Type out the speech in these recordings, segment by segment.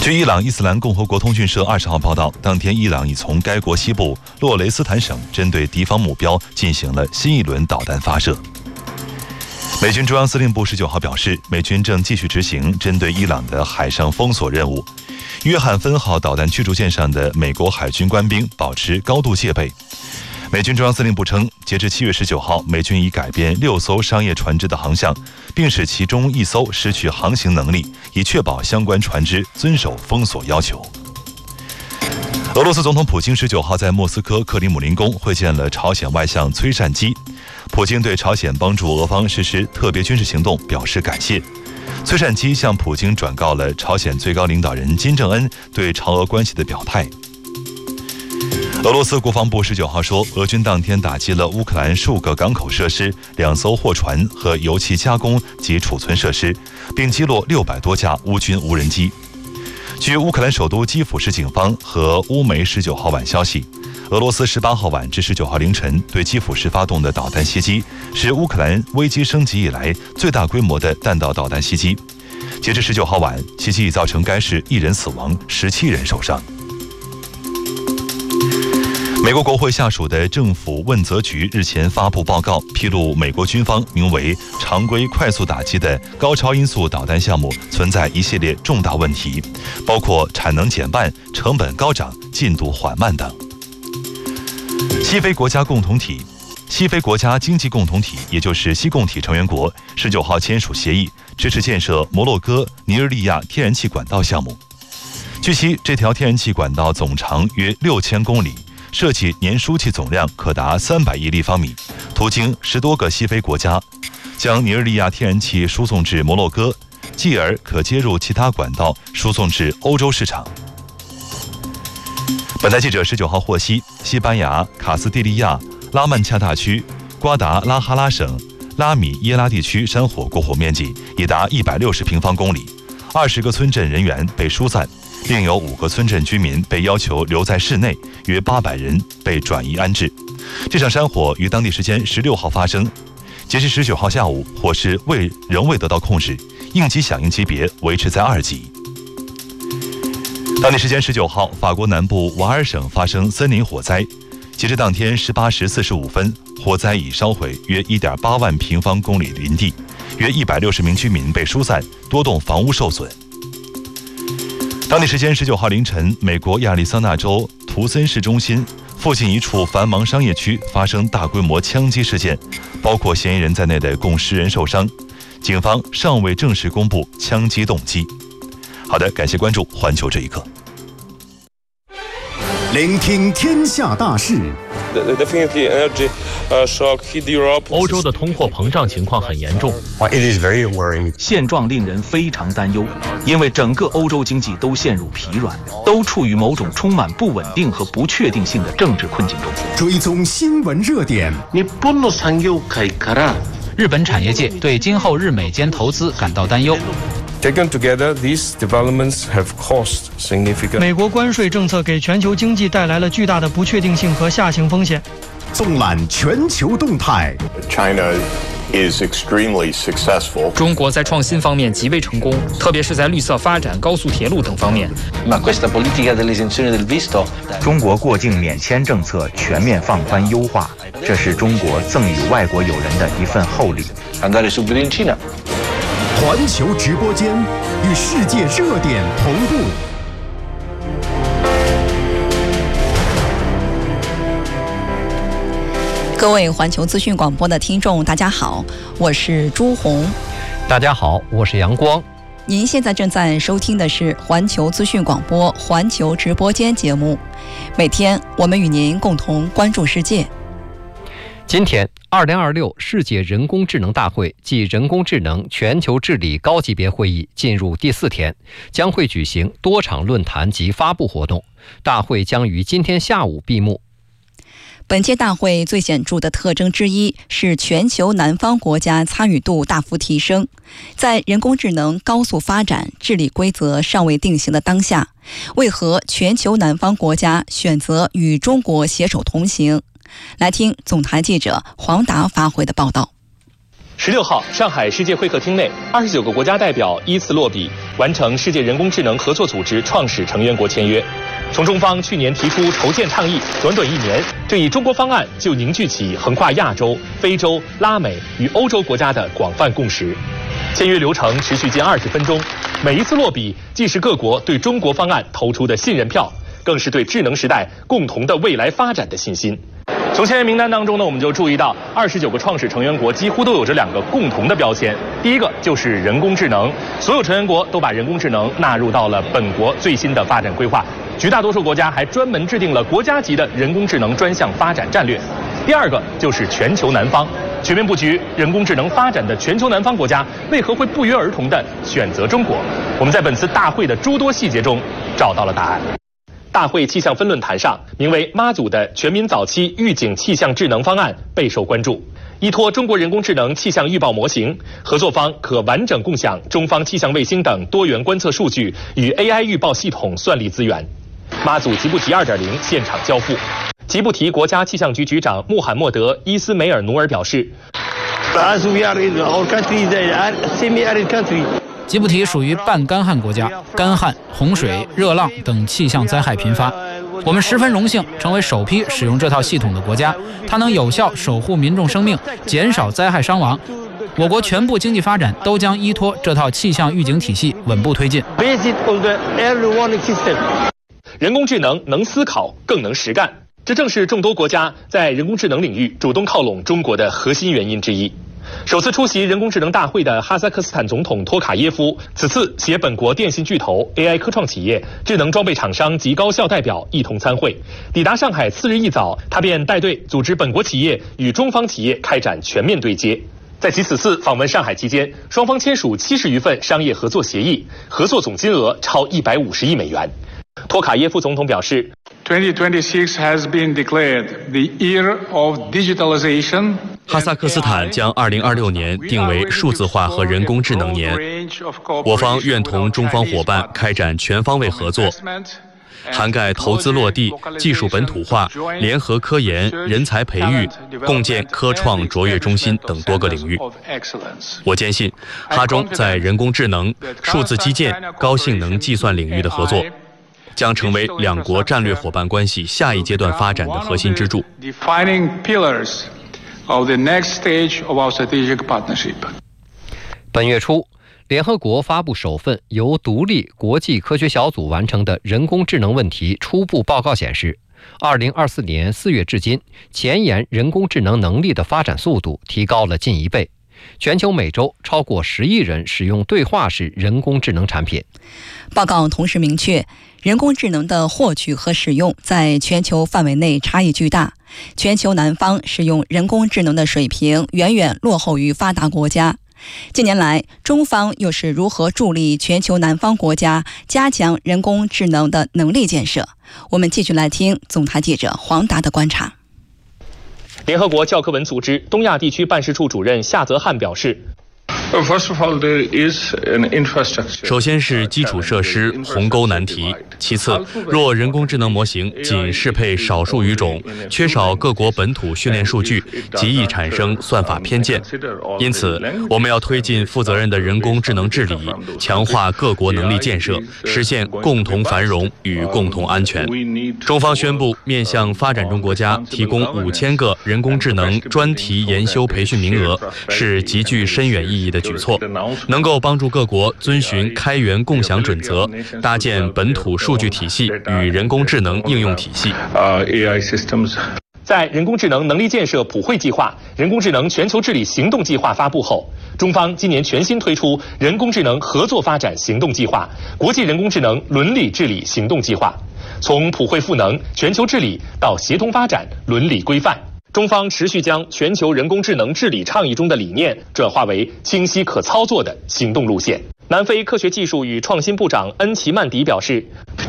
据伊朗伊斯兰共和国通讯社20号报道，当天伊朗已从该国西部洛雷斯坦省针对敌方目标进行了新一轮导弹发射。美军中央司令部19号表示，美军正继续执行针对伊朗的海上封锁任务。约翰芬号导弹驱逐舰上的美国海军官兵保持高度戒备。美军中央司令部称，截至7月19号，美军已改变6艘商业船只的航向，并使其中1艘失去航行能力，以确保相关船只遵守封锁要求。俄罗斯总统普京19号在莫斯科克里姆林宫会见了朝鲜外相崔善基。普京对朝鲜帮助俄方实施特别军事行动表示感谢。崔善基向普京转告了朝鲜最高领导人金正恩对朝俄关系的表态。俄罗斯国防部19号说，俄军当天打击了乌克兰数个港口设施、2艘货船和油气加工及储存设施，并击落600多架乌军无人机。据乌克兰首都基辅市警方和乌媒19号晚消息，俄罗斯18号晚至19号凌晨对基辅市发动的导弹袭击，是乌克兰危机升级以来最大规模的弹道导弹袭击。截至19号晚，袭击已造成该市1人死亡，17人受伤。美国国会下属的政府问责局日前发布报告，披露美国军方名为“常规快速打击”的高超音速导弹项目存在一系列重大问题，包括产能减半、成本高涨、进度缓慢等。西非国家经济共同体，也就是西共体成员国19号签署协议，支持建设摩洛哥尼日利亚天然气管道项目。据悉，这条天然气管道总长约6000公里，设计年输气总量可达300亿立方米，途经10多个西非国家，将尼日利亚天然气输送至摩洛哥，继而可接入其他管道输送至欧洲市场。本台记者19号获悉，西班牙卡斯蒂利亚拉曼恰大区瓜达拉哈拉省拉米耶拉地区山火过火面积已达160平方公里，20个村镇人员被疏散，另有5个村镇居民被要求留在室内，约800人被转移安置。这场山火于当地时间16号发生，截至19号下午，火势仍未得到控制，应急响应级别维持在2级。当地时间19号，法国南部瓦尔省发生森林火灾，截至当天18时45分，火灾已烧毁约1.8万平方公里林地，约160名居民被疏散，多栋房屋受损。当地时间19号凌晨，美国亚利桑那州图森市中心附近一处繁忙商业区发生大规模枪击事件，包括嫌疑人在内的共10人受伤，警方尚未正式公布枪击动机。好的，感谢关注环球这一刻。 聆听天下大事。 欧洲的通货膨胀情况很严重，现状令人非常担忧，因为整个欧洲经济都陷入疲软，都处于某种充满不稳定和不确定性的政治困境中。 追踪新闻热点。 日本产业界对今后日美间投资感到担忧。 Taken together, these developments have caused significant. 美国关税政策给全球经济带来了巨大的不确定性和下行风险。 纵览全球动态。 China is extremely successful. 中国在创新方面极为成功，特别是在绿色发展、高速铁路等方面。 中国过境免签政策全面放宽优化，这是中国赠予外国友人的一份厚礼。 环球直播间与世界热点同步。 各位环球资讯广播的听众，大家好，我是朱红。 大家好，我是阳光。 您现在正在收听的是环球资讯广播环球直播间节目，每天我们与您共同关注世界。 今天2026世界人工智能大会暨人工智能全球治理高级别会议进入第4天，将会举行多场论坛及发布活动。大会将于今天下午闭幕。 本届大会最显著的特征之一是全球南方国家参与度大幅提升。在人工智能高速发展、治理规则尚未定型的当下，为何全球南方国家选择与中国携手同行？来听总台记者黄达发回的报道。 16号，上海世界会客厅内，29个国家代表依次落笔，完成世界人工智能合作组织创始成员国签约。从中方去年提出筹建倡议，短短1年，这一中国方案就凝聚起横跨亚洲、非洲、拉美与欧洲国家的广泛共识。签约流程持续近20分钟，每一次落笔，既是各国对中国方案投出的信任票，更是对智能时代共同的未来发展的信心。从签约名单当中呢，我们就注意到29个创始成员国几乎都有着2个共同的标签。第一个就是人工智能，所有成员国都把人工智能纳入到了本国最新的发展规划，绝大多数国家还专门制定了国家级的人工智能专项发展战略。第二个就是全球南方，全面布局人工智能发展的全球南方国家为何会不约而同地选择中国？我们在本次大会的诸多细节中找到了答案。大会气象分论坛上，名为妈祖的全民早期预警气象智能方案备受关注。依托中国人工智能气象预报模型，合作方可完整共享中方气象卫星等多元观测数据与 AI 预报系统算力资源。妈祖吉布提 2.0 现场交付。吉布提国家气象局局长穆罕默德·伊斯梅尔努尔表示， 吉布提属于半干旱国家，干旱、洪水、热浪等气象灾害频发。我们十分荣幸成为首批使用这套系统的国家，它能有效守护民众生命，减少灾害伤亡。我国全部经济发展都将依托这套气象预警体系稳步推进。 人工智能能思考，更能实干，这正是众多国家在人工智能领域主动靠拢中国的核心原因之一。首次出席人工智能大会的哈萨克斯坦总统托卡耶夫，此次携本国电信巨头、AI 科创企业、智能装备厂商及高校代表一同参会。抵达上海次日一早，他便带队组织本国企业与中方企业开展全面对接。在其此次访问上海期间，双方签署70余份商业合作协议，合作总金额超150亿美元。托卡耶夫总统表示 ，2026 has been declared the year of digitalization. 哈萨克斯坦将2026年定为数字化和人工智能年，我方愿同中方伙伴开展全方位合作，涵盖投资落地、技术本土化、联合科研、人才培育、共建科创卓越中心等多个领域。我坚信，哈中在人工智能、数字基建、高性能计算领域的合作，将成为两国战略伙伴关系下一阶段发展的核心支柱。 本月初，联合国发布首份由独立国际科学小组完成的人工智能问题初步报告显示，2024年4月至今，前沿人工智能能力的发展速度提高了近1倍。全球每周超过10亿人使用对话式人工智能产品。 报告同时明确，人工智能的获取和使用在全球范围内差异巨大，全球南方使用人工智能的水平远远落后于发达国家。近年来，中方又是如何助力全球南方国家加强人工智能的能力建设？我们继续来听总台记者黄达的观察。 联合国教科文组织东亚地区办事处主任夏泽汉表示， 首先是基础设施鸿沟难题，其次，若人工智能模型仅适配少数语种，缺少各国本土训练数据，极易产生算法偏见。因此，我们要推进负责任的人工智能治理，强化各国能力建设，实现共同繁荣与共同安全。中方宣布，面向发展中国家提供5000个人工智能专题研修培训名额，是极具深远意义的举措，能够帮助各国遵循开源共享准则，搭建本土数据体系与人工智能应用体系。 在人工智能能力建设普惠计划、人工智能全球治理行动计划发布后，中方今年全新推出人工智能合作发展行动计划、国际人工智能伦理治理行动计划，从普惠赋能、全球治理到协同发展、伦理规范。中方持续将全球人工智能治理倡议中的理念转化为清晰可操作的行动路线。南非科学技术与创新部长恩奇曼迪表示，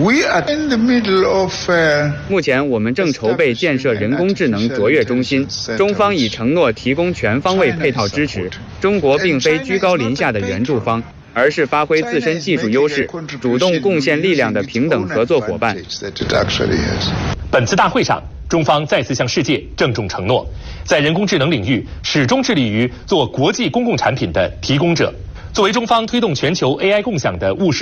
目前我们正筹备建设人工智能卓越中心，中方已承诺提供全方位配套支持。中国并非居高临下的援助方，而是发挥自身技术优势、主动贡献力量的平等合作伙伴。 本次大会上， 中方再次向世界郑重承诺，在人工智能领域始终致力于做国际公共产品的提供者。作为中方推动全球 AI 共享的务实